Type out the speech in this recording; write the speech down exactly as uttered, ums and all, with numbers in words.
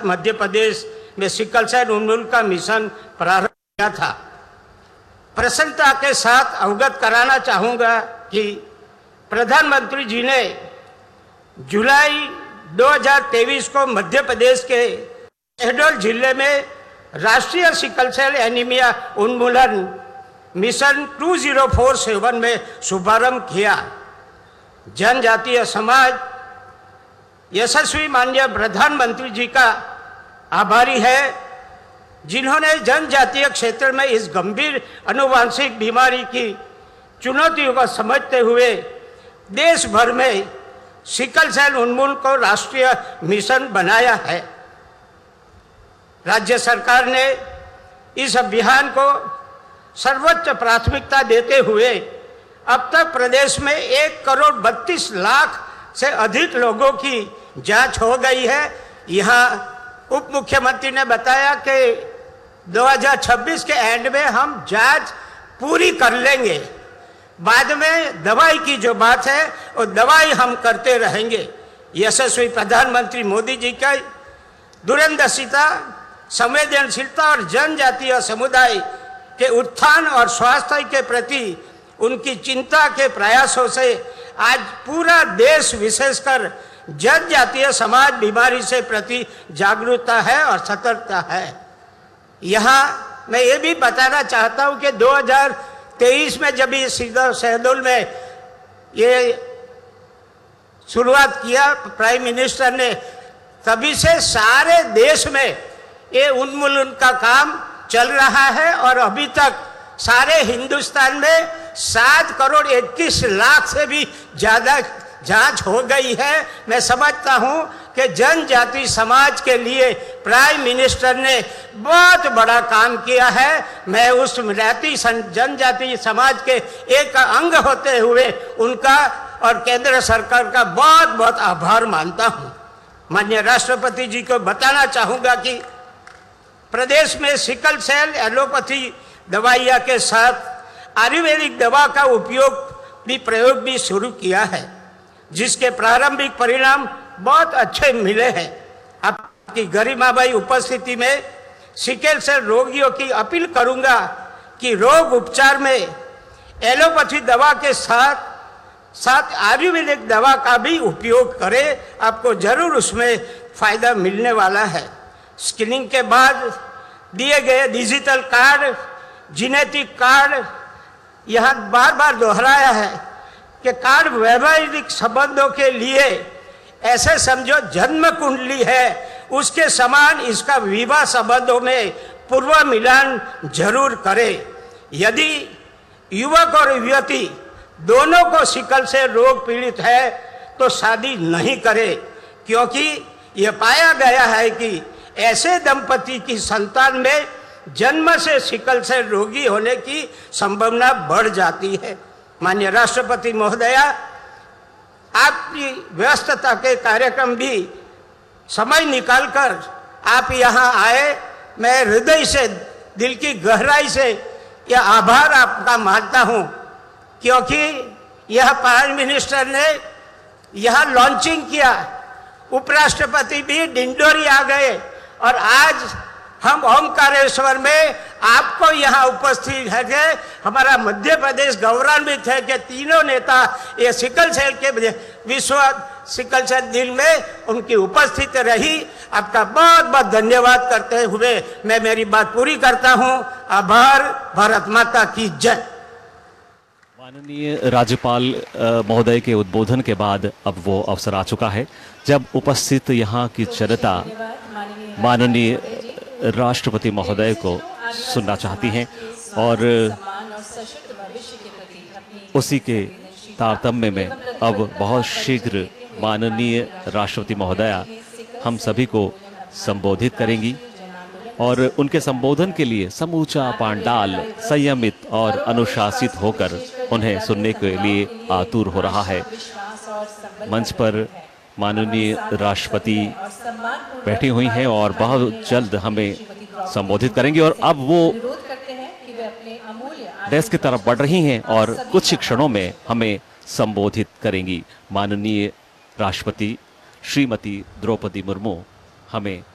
साथ मध्य प्रदेश में sickle cell उन्मूलन का मिशन प्रारंभ किया था। प्रसन्नता के साथ अवगत कराना चाहूँगा कि प्रधानमंत्री जी ने जुलाई दो हज़ार तेईस को मध्य प्रदेश के शहडोल जिले में राष्ट्रीय सिकल सेल एनीमिया उन्मूलन मिशन दो हज़ार सैंतालीस में शुभारंभ किया। जनजातीय समाज यशस्वी माननीय प्रधानमंत्री जी का आभारी है, जिन्होंने जनजातीय क्षेत्र में इस गंभीर आनुवंशिक बीमारी की चुनौतियों को समझते हुए देश भर में सिकल सेल उन्मूलन को राष्ट्रीय मिशन बनाया है। राज्य सरकार ने इस अभियान को सर्वोच्च प्राथमिकता देते हुए अब तक प्रदेश में एक करोड़ बत्तीस लाख से अधिक लोगों की जांच हो गई है। यहाँ उप मुख्यमंत्री ने बताया कि दो हज़ार छब्बीस के एंड में हम जांच पूरी कर लेंगे। बाद में दवाई की जो बात है वो दवाई हम करते रहेंगे। यशस्वी प्रधानमंत्री मोदी जी का दूरदर्शिता, संवेदनशीलता और जनजातीय समुदाय के उत्थान और स्वास्थ्य के प्रति उनकी चिंता के प्रयासों से आज पूरा देश विशेषकर जनजातीय समाज बीमारी से प्रति जागरूकता है और सतर्कता है। यहाँ मैं ये भी बताना चाहता हूँ कि दो हज़ार तेईस में जब ये शहडोल में ये शुरुआत किया प्राइम मिनिस्टर ने, तभी से सारे देश में ये उन्मूलन का काम चल रहा है और अभी तक सारे हिंदुस्तान में सात करोड़ इक्कीस लाख से भी ज़्यादा जांच हो गई है। मैं समझता हूं कि जनजाति समाज के लिए प्राइम मिनिस्टर ने बहुत बड़ा काम किया है। मैं उस जाति जनजाति समाज के एक अंग होते हुए उनका और केंद्र सरकार का बहुत बहुत आभार मानता हूं। माननीय राष्ट्रपति जी को बताना चाहूँगा कि प्रदेश में सिकल सेल एलोपैथी दवाइयाँ के साथ आयुर्वेदिक दवा का उपयोग भी प्रयोग भी शुरू किया है, जिसके प्रारंभिक परिणाम बहुत अच्छे मिले हैं। आपकी गरिमाबाई उपस्थिति में सिकल सेल रोगियों की अपील करूंगा कि रोग उपचार में एलोपैथी दवा के साथ साथ आयुर्वेदिक दवा का भी उपयोग करें। आपको जरूर उसमें फायदा मिलने वाला है। स्क्रीनिंग के बाद दिए गए डिजिटल कार्ड, जेनेटिक कार्ड, यहाँ बार बार दोहराया है कि कार्ड वैवाहिक संबंधों के लिए ऐसे समझो जन्म कुंडली है, उसके समान इसका विवाह संबंधों में पूर्व मिलान जरूर करें। यदि युवक और युवती दोनों को सिकल से रोग पीड़ित है तो शादी नहीं करें, क्योंकि यह पाया गया है कि ऐसे दंपति की संतान में जन्म से सिकल से रोगी होने की संभावना बढ़ जाती है। माननीय राष्ट्रपति महोदया, आपकी व्यस्तता के कार्यक्रम भी समय निकालकर आप यहाँ आए, मैं हृदय से, दिल की गहराई से यह आभार आपका मानता हूँ, क्योंकि यह प्राइम मिनिस्टर ने यहाँ लॉन्चिंग किया, उपराष्ट्रपति भी डिंडोरी आ गए और आज हम ओमकारेश्वर में आपको यहाँ उपस्थित है कि हमारा मध्य प्रदेश गौरवान्वित है कि तीनों नेता ये सिकल सेल के विश्व सिकल सेल दिन में उनकी उपस्थित रही। आपका बहुत बहुत धन्यवाद करते हुए मैं मेरी बात पूरी करता हूँ। आभार। भारत माता की जय। माननीय राज्यपाल महोदय के उद्बोधन के बाद अब वो अवसर आ चुका है जब उपस्थित यहाँ की जनता माननीय राष्ट्रपति महोदय को सुनना चाहती हैं और उसी के तारतम्य में अब बहुत शीघ्र माननीय राष्ट्रपति महोदया हम सभी को संबोधित करेंगी और उनके संबोधन के लिए समूचा पांडाल संयमित और अनुशासित होकर उन्हें सुनने के लिए आतुर हो रहा है। मंच पर माननीय राष्ट्रपति बैठी हुई हैं और बहुत जल्द हमें संबोधित करेंगी और अब वो डेस्क की तरफ बढ़ रही हैं और कुछ क्षणों में हमें संबोधित करेंगी। माननीय राष्ट्रपति श्रीमती द्रौपदी मुर्मू हमें